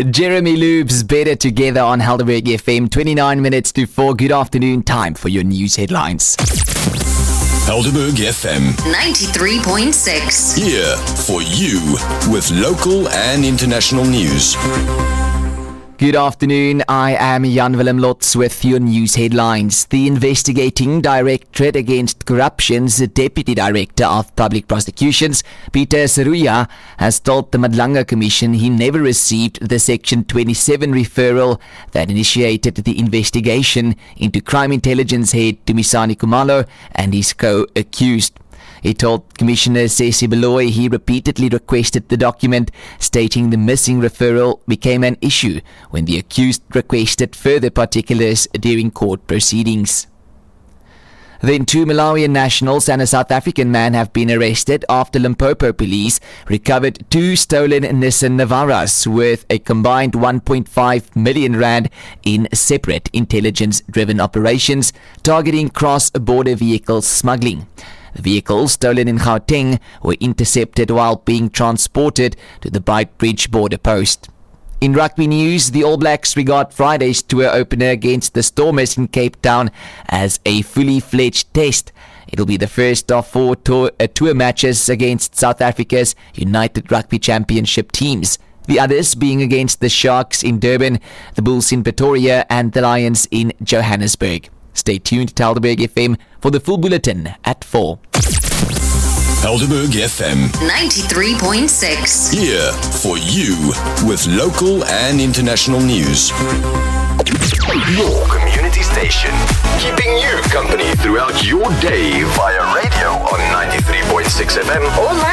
Jeremy Loob's Better Together on Helderberg FM, 29 minutes to 4. Good afternoon, time for your news headlines. Helderberg FM 93.6. here for you with local and international news. Good afternoon, I am Jan Willem Lotz with your news headlines. The Investigating Directorate Against Corruption's Deputy Director of Public Prosecutions, Peter Saruya, has told the Madlanga Commission he never received the Section 27 referral that initiated the investigation into crime intelligence head Dumisani Khumalo and his co-accused. He told Commissioner Sesi Beloy he repeatedly requested the document, stating the missing referral became an issue when the accused requested further particulars during court proceedings. Then 2 Malawian nationals and a South African man have been arrested after Limpopo police recovered 2 stolen Nissan Navaras worth a combined 1.5 million rand in separate intelligence-driven operations targeting cross-border vehicle smuggling. The vehicles stolen in Gauteng were intercepted while being transported to the Beitbridge border post. In rugby news, the All Blacks regard Friday's tour opener against the Stormers in Cape Town as a fully fledged test. It'll be the first of 4 tour matches against South Africa's United Rugby Championship teams. The others being against the Sharks in Durban, the Bulls in Pretoria and the Lions in Johannesburg. Stay tuned to Helderberg FM for the full bulletin at 4. Helderberg FM 93.6. here for you with local and international news. Your community station, keeping you company throughout your day via radio on 93.6 FM. Online